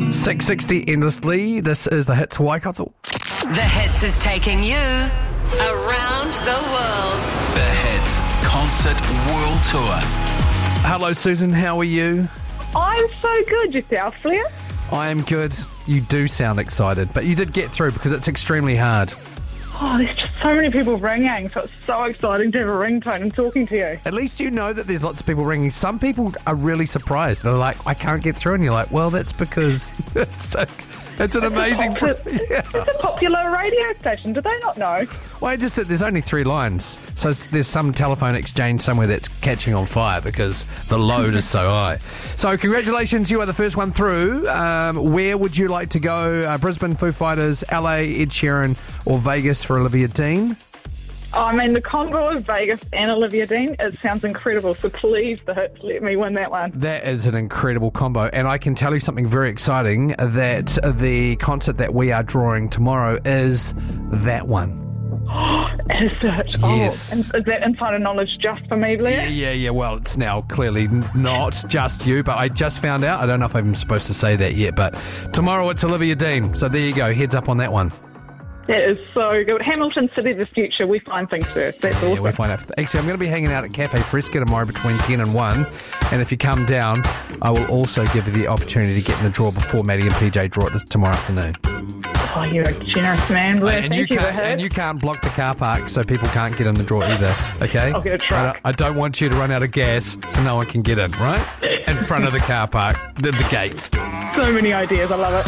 660 endlessly. This is the Hits Waikato. The Hits is taking you around the world. The Hits Concert World Tour. Hello, Susan. How are you? I'm so good. Yourself, Flair? I am good. You do sound excited, but you did get through because it's extremely hard. Oh, there's just so many people ringing, so it's so exciting to have a ringtone and talking to you. At least you know that there's lots of people ringing. Some people are really surprised. They're like, I can't get through. And you're like, well, that's because it's an amazing... It's a popular radio station. Do they not know? Well, just that there's only 3 lines. So there's some telephone exchange somewhere that's catching on fire because the load is so high. So congratulations, you are the first one through. Where would you like to go? Brisbane, Foo Fighters, LA, Ed Sheeran, or Vegas for Olivia Dean? I mean, the combo of Vegas and Olivia Dean, it sounds incredible. So please, the Hits, let me win that one. That is an incredible combo. And I can tell you something very exciting, that the concert that we are drawing tomorrow is that one. Is it? Yes. Oh, and is that insider knowledge just for me, Blair? Yeah. Well, it's now clearly not just you, but I just found out. I don't know if I'm supposed to say that yet, but tomorrow it's Olivia Dean. So there you go. Heads up on that one. That is so good. Hamilton City of the future. We find things first. That's awesome. Yeah, we find out. Actually, I'm going to be hanging out at Cafe Fresca tomorrow between 10 and 1. And if you come down, I will also give you the opportunity to get in the draw before Maddie and PJ draw it tomorrow afternoon. Oh, you're a generous man, Blair. And you can't block the car park so people can't get in the draw either, okay? I'll get a truck. I don't want you to run out of gas so no one can get in, right? In front of the car park, the gates. So many ideas. I love it.